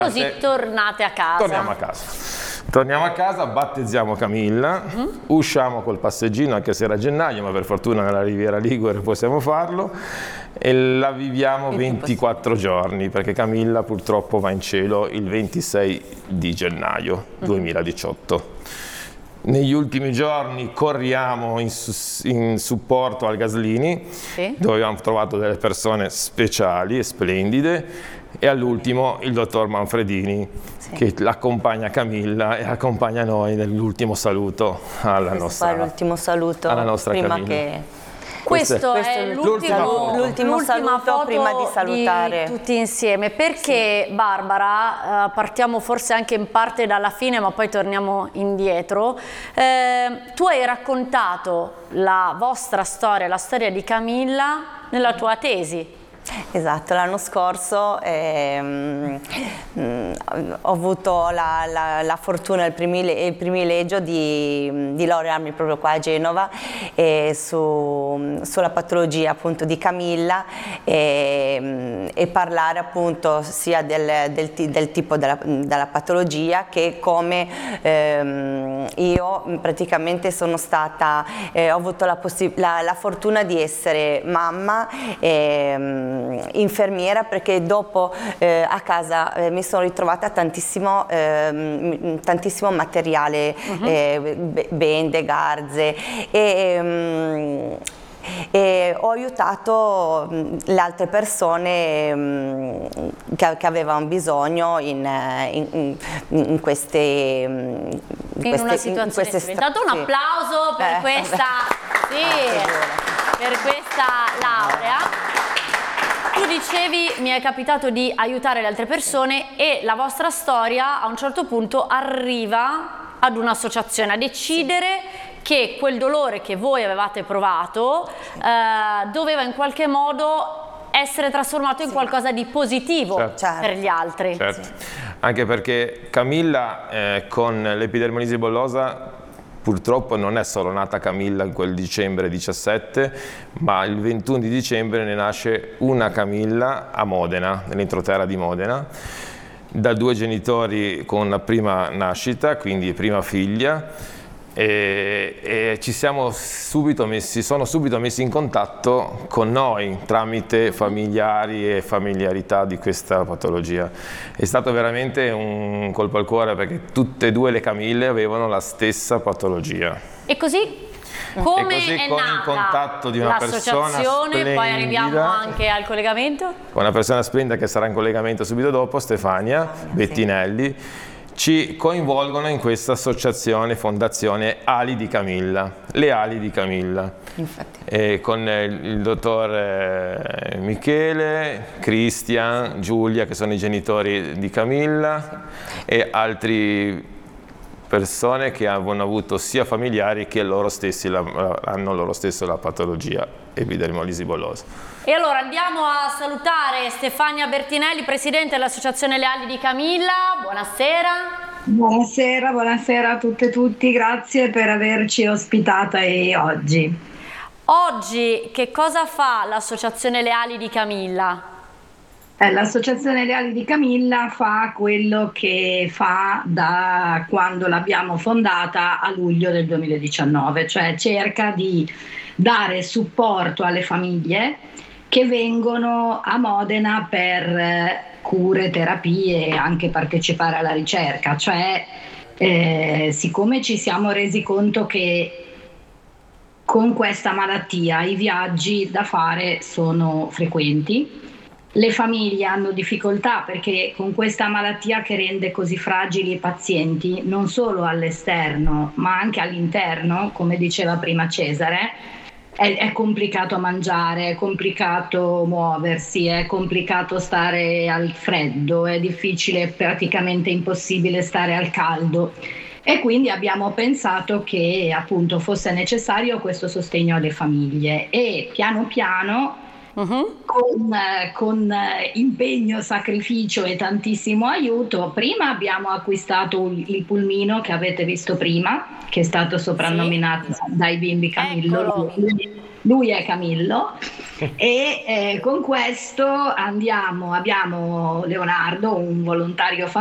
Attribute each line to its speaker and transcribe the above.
Speaker 1: Così tornate a casa.
Speaker 2: Torniamo a casa, battezziamo Camilla, usciamo col passeggino anche se era gennaio, ma per fortuna nella Riviera Ligure possiamo farlo, e la viviamo 24 giorni perché Camilla purtroppo va in cielo il 26 di gennaio 2018. Negli ultimi giorni corriamo in supporto al Gaslini, dove abbiamo trovato delle persone speciali e splendide, e all'ultimo il dottor Manfredini che accompagna Camilla e accompagna noi nell'ultimo saluto alla nostra
Speaker 3: prima
Speaker 2: Camilla.
Speaker 3: che...
Speaker 1: Questo è l'ultimo saluto prima di salutare
Speaker 3: tutti insieme, perché Barbara, partiamo forse anche in parte dalla fine ma poi torniamo indietro, tu hai raccontato la vostra storia, la storia di Camilla nella tua tesi.
Speaker 4: Esatto, l'anno scorso ho avuto la fortuna e il privilegio di laurearmi proprio qua a Genova sulla patologia appunto di Camilla e parlare appunto sia del tipo della patologia che come io praticamente sono stata, ho avuto la fortuna di essere mamma, infermiera, perché dopo a casa mi sono ritrovata tantissimo materiale, bende, garze, e ho aiutato le altre persone che avevano bisogno in
Speaker 3: una situazione simile. Intanto un applauso per questa laurea. Tu dicevi, mi è capitato di aiutare le altre persone, e la vostra storia a un certo punto arriva ad un'associazione a decidere che quel dolore che voi avevate provato doveva in qualche modo essere trasformato in qualcosa di positivo per gli altri.
Speaker 2: Anche perché Camilla con l'epidermolisi bullosa purtroppo non è solo nata Camilla in quel dicembre 17, ma il 21 di dicembre ne nasce una Camilla a Modena, nell'entroterra di Modena, da 2 genitori con una prima nascita, quindi prima figlia, e sono subito messi in contatto con noi tramite familiari e familiarità di questa patologia. È stato veramente un colpo al cuore perché tutte e 2 le Camille avevano la stessa patologia.
Speaker 3: E così come è
Speaker 2: con
Speaker 3: nata
Speaker 2: il contatto di una persona splendida,
Speaker 3: poi arriviamo anche al collegamento?
Speaker 2: Con una persona splendida che sarà in collegamento subito dopo, Stefania Bettinelli, ci coinvolgono in questa associazione, fondazione Ali di Camilla, le Ali di Camilla, con il dottor Michele, Cristian, Giulia, che sono i genitori di Camilla, e altri persone che hanno avuto sia familiari che loro stessi hanno loro stesso la patologia epidermolisi bullosa.
Speaker 3: E allora andiamo a salutare Stefania Bertinelli, presidente dell'associazione Le Ali di Camilla. Buonasera.
Speaker 5: Buonasera a tutte e tutti, grazie per averci ospitata oggi.
Speaker 3: Oggi che cosa fa l'associazione Le Ali di Camilla?
Speaker 5: L'Associazione Le Ali di Camilla fa quello che fa da quando l'abbiamo fondata a luglio del 2019, cioè cerca di dare supporto alle famiglie che vengono a Modena per cure, terapie e anche partecipare alla ricerca, cioè siccome ci siamo resi conto che con questa malattia i viaggi da fare sono frequenti, le famiglie hanno difficoltà perché con questa malattia che rende così fragili i pazienti, non solo all'esterno ma anche all'interno, come diceva prima Cesare, è complicato mangiare, è complicato muoversi, è complicato stare al freddo, è difficile, praticamente impossibile stare al caldo. E quindi abbiamo pensato che appunto fosse necessario questo sostegno alle famiglie, e piano piano con impegno, sacrificio e tantissimo aiuto, prima abbiamo acquistato il pulmino che avete visto prima, che è stato soprannominato dai bimbi Camillo, lui è Camillo e con questo abbiamo Leonardo, un volontario